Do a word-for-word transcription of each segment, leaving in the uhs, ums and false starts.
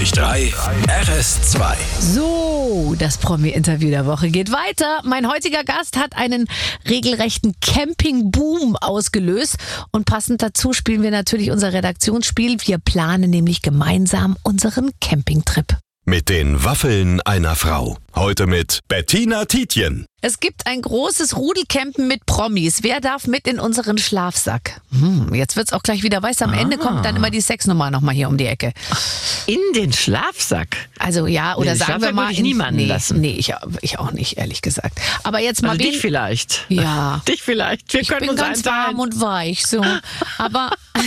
neunundneunzig Komma drei R S zwei. So, das Promi-Interview der Woche geht weiter. Mein heutiger Gast hat einen regelrechten Camping-Boom ausgelöst. Und passend dazu spielen wir natürlich unser Redaktionsspiel. Wir planen nämlich gemeinsam unseren Campingtrip. Mit den Waffeln einer Frau. Heute mit Bettina Tietjen. Es gibt ein großes Rudelcampen mit Promis. Wer darf mit in unseren Schlafsack? Hm, jetzt wird's auch gleich wieder weiß. Am ah. Ende kommt dann immer die Sexnummer nochmal hier um die Ecke. In den Schlafsack? Also ja, oder nee, sagen Schlafsack wir mal... würde ich niemanden nee, lassen. Nee, ich, ich auch nicht, ehrlich gesagt. Aber jetzt mal... Also wen, dich vielleicht. Ja. Dich vielleicht. Wir ich können bin uns ganz einteilen. warm und weich, so. Aber...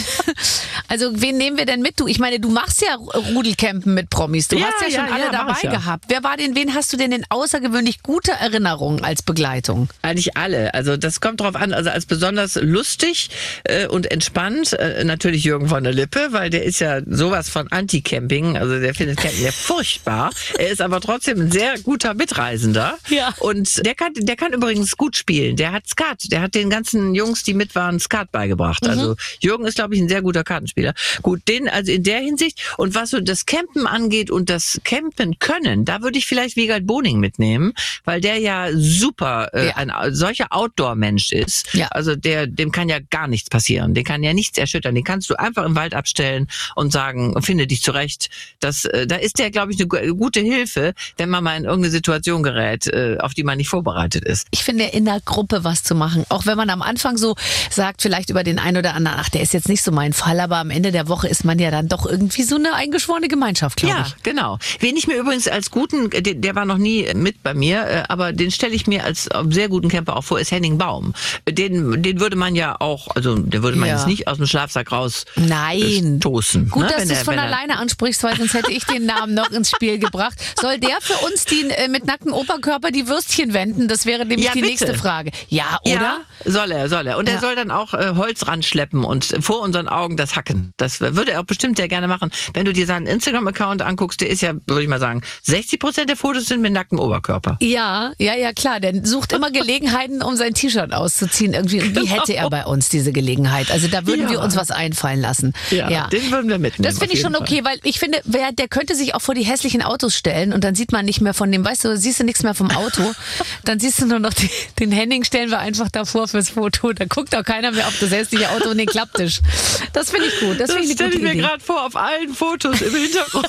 Also wen nehmen wir denn mit? Du, ich meine, du machst ja Rudelcampen mit Promis. Du Ja, hast ja schon ja, alle ja, mach dabei ich ja. gehabt. Wer war denn, wen hast du denn in außergewöhnlich guter Erinnerung als Begleitung? Eigentlich alle. Also das kommt drauf an. Also als besonders lustig äh, und entspannt äh, natürlich Jürgen von der Lippe, weil der ist ja sowas von Anti-Camping. Also der findet Camping ja furchtbar. Er ist aber trotzdem ein sehr guter Mitreisender. Ja. Und der kann, der kann übrigens gut spielen. Der hat Skat. Der hat den ganzen Jungs, die mit waren, Skat beigebracht. Mhm. Also Jürgen ist, glaube ich, ein sehr guter Kartenspieler. Gut, den also in der Hinsicht. Und was so das Campen angeht und das Campen können, da würde ich vielleicht Wiegald Boning mitnehmen, weil der ja super äh, Ja. ein solcher Outdoor-Mensch ist. Ja. Also der, dem kann ja gar nichts passieren. Den kann ja nichts erschüttern. Den kannst du einfach im Wald abstellen und sagen, finde dich zurecht. Das, äh, da ist der, glaube ich, eine gu- gute Hilfe, wenn man mal in irgendeine Situation gerät, äh, auf die man nicht vorbereitet ist. Ich finde, in der Gruppe was zu machen, auch wenn man am Anfang so sagt, vielleicht über den einen oder anderen, ach, der ist jetzt nicht so mein Fall, aber am Ende der Woche ist man ja dann doch irgendwie so eine eingeschworene Gemeinschaft, glaube Ja, ich. genau. Wen ich mir übrigens als guten, der, der war noch nie mit bei mir, äh, aber den stelle ich mir als sehr guten Camper auch vor, ist Henning Baum. Den, den würde man ja auch, also den würde man Ja. jetzt nicht aus dem Schlafsack raus Nein. äh, stoßen. Gut, ne? dass Wenn du es er- von wenn er- alleine ansprichst, weil sonst hätte ich den Namen noch ins Spiel gebracht. Soll der für uns die äh, mit nacktem Oberkörper die Würstchen wenden? Das wäre nämlich Ja, die bitte. nächste Frage. Ja, oder? Ja, soll er, soll er. Und Ja. er soll dann auch äh, Holz ranschleppen und vor unseren Augen das hacken. Das würde er auch bestimmt sehr gerne machen. Wenn du dir seinen Instagram-Account anguckst, der ist ja, würde ich mal sagen, sechzig Prozent der Fotos sind mit nacktem Oberkörper. Ja, ja, ja, klar. Der sucht immer Gelegenheiten, um sein T-Shirt auszuziehen. Irgendwie. Und wie hätte er bei uns diese Gelegenheit? Also da würden Ja. wir uns was einfallen lassen. Ja, den würden wir mitnehmen. Das finde ich auf schon jeden okay, weil ich finde, wer, der könnte sich auch vor die hässlichen Autos stellen und dann sieht man nicht mehr von dem, weißt du, siehst du nichts mehr vom Auto. Dann siehst du nur noch die, den Henning stellen wir einfach davor fürs Foto. Da guckt auch keiner mehr auf das hässliche Auto und den Klapptisch. Das finde ich gut. Das, Das finde ich eine stelle ich gute mir Idee. gerade vor, auf allen Fotos im Hintergrund.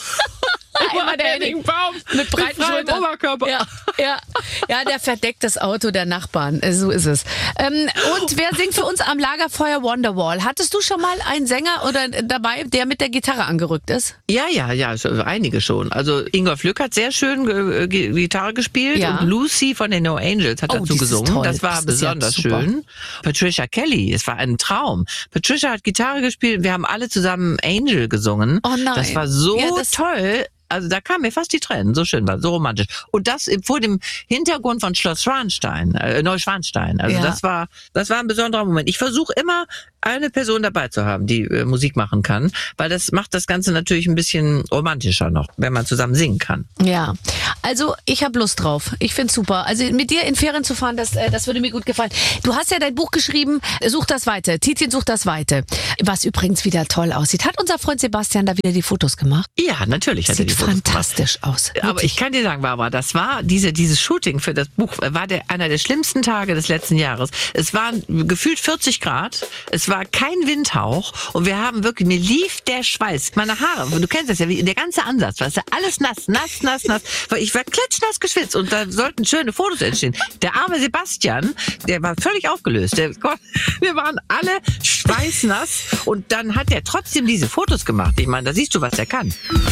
Immer der Henning Baum mit breiten freiem Schultern. Oberkörper. Ja, ja, ja, der verdeckt das Auto der Nachbarn. Äh, So ist es. Ähm, und wer singt für uns am Lagerfeuer Wonderwall? Hattest du schon mal einen Sänger oder dabei, der mit der Gitarre angerückt ist? Ja, ja, ja, so einige schon. Also Ingolf Lück hat sehr schön äh, G- Gitarre gespielt Ja. und Lucy von den No Angels hat Oh, dazu das ist gesungen. toll. Das war Das ist ja besonders super. schön. Patricia Kelly, es war ein Traum. Patricia hat Gitarre gespielt, wir haben alle zusammen Angel gesungen. Oh nein. Das war so Ja, das- toll. Also da kamen mir fast die Tränen, so schön war, so romantisch. Und das vor dem Hintergrund von Schloss Schwanstein, äh, Neuschwanstein. Also Ja. das war, das war ein besonderer Moment. Ich versuche immer, eine Person dabei zu haben, die äh, Musik machen kann, weil das macht das Ganze natürlich ein bisschen romantischer noch, wenn man zusammen singen kann. Ja, also ich habe Lust drauf. Ich find's super. Also mit dir in Ferien zu fahren, das, äh, das würde mir gut gefallen. Du hast ja dein Buch geschrieben, Such das Weite. Tietjen sucht das Weite. Was übrigens wieder toll aussieht. Hat unser Freund Sebastian da wieder die Fotos gemacht? Ja, natürlich. Hat er Sieht die Fotos gemacht. fantastisch aus. Aber Wirklich. ich kann dir sagen, Barbara, das war diese dieses Shooting für das Buch war der einer der schlimmsten Tage des letzten Jahres. Es waren gefühlt vierzig Grad, es war kein Windhauch und wir haben wirklich, mir lief der Schweiß, meine Haare, du kennst das ja, wie der ganze Ansatz, weißt du, alles nass, nass, nass, nass, weil ich war klitschnass geschwitzt und da sollten schöne Fotos entstehen. Der arme Sebastian, der war völlig aufgelöst. Der, Gott, wir waren alle schweißnass und dann hat er trotzdem diese Fotos gemacht. Ich meine, da siehst du, was er kann.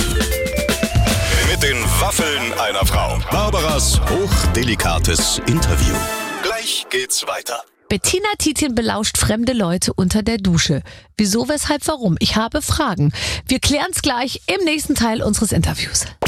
Mit den Waffeln einer Frau. Barbaras hochdelikates Interview. Gleich geht's weiter. Bettina Tietjen belauscht fremde Leute unter der Dusche. Wieso, weshalb, warum? Ich habe Fragen. Wir klären's gleich im nächsten Teil unseres Interviews.